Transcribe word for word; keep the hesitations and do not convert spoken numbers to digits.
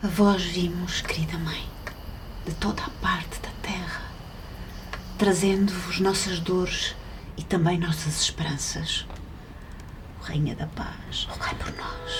A vós vimos, querida Mãe, de toda a parte da terra, trazendo-vos nossas dores e também nossas esperanças. Rainha da Paz, rogai por nós.